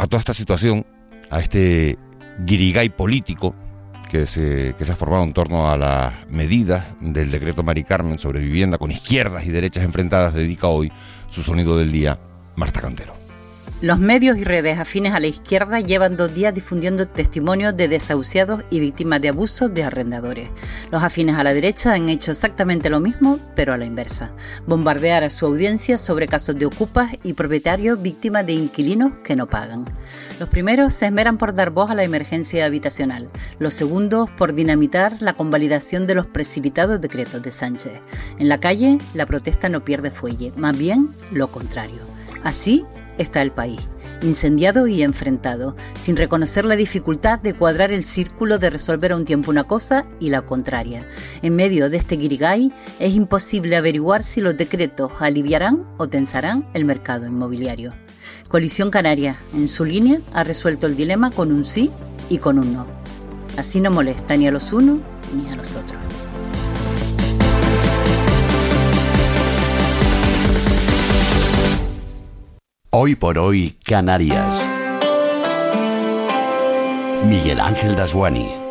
a toda esta situación, a este guirigay político que se ha formado en torno a las medidas del decreto Mari Carmen sobre vivienda con izquierdas y derechas enfrentadas, dedica hoy su sonido del día Marta Cantero. Los medios y redes afines a la izquierda llevan 2 días difundiendo testimonios de desahuciados y víctimas de abusos de arrendadores. Los afines a la derecha han hecho exactamente lo mismo, pero a la inversa. Bombardear a su audiencia sobre casos de ocupas y propietarios víctimas de inquilinos que no pagan. Los primeros se esmeran por dar voz a la emergencia habitacional. Los segundos por dinamitar la convalidación de los precipitados decretos de Sánchez. En la calle, la protesta no pierde fuelle, más bien lo contrario. Así está el país, incendiado y enfrentado, sin reconocer la dificultad de cuadrar el círculo de resolver a un tiempo una cosa y la contraria. En medio de este guirigay es imposible averiguar si los decretos aliviarán o tensarán el mercado inmobiliario. Coalición Canaria, en su línea, ha resuelto el dilema con un sí y con un no. Así no molesta ni a los unos ni a los otros. Hoy por hoy, Canarias. Miguel Ángel Dasguani.